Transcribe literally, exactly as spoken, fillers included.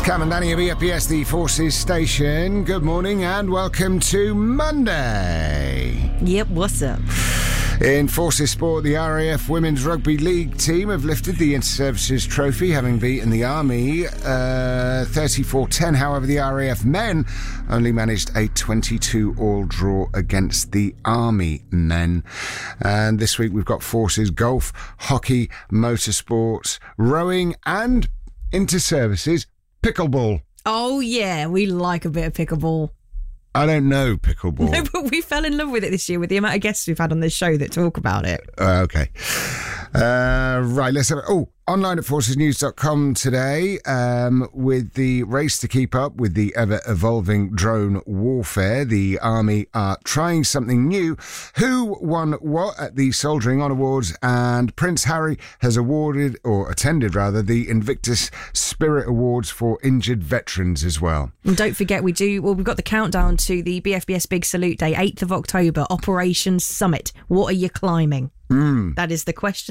Cam and Danny of E F P S, the Forces Station. Good morning and welcome to Monday. Yep, what's up? In Forces Sport, the R A F Women's Rugby League team have lifted the Inter-Services Trophy, having beaten the Army uh, thirty-four ten. However, the R A F men only managed a twenty-two all draw against the Army men. And this week we've got Forces golf, hockey, motorsports, rowing and Inter-Services pickleball. Oh, yeah, we like a bit of pickleball. I don't know pickleball. No, but we fell in love with it this year with the amount of guests we've had on this show that talk about it. Uh, okay. Uh, right, let's have it. Oh, online at forces news dot com today um, with the race to keep up with the ever-evolving drone warfare. The Army are trying something new. Who won what at the Soldiering On Awards? And Prince Harry has awarded, or attended rather, the Invictus Spirit Awards for injured veterans as well. And don't forget, we do, well, we've got the countdown to the B F B S Big Salute Day, eighth of October, Operation Summit. What are you climbing? Mm. That is the question.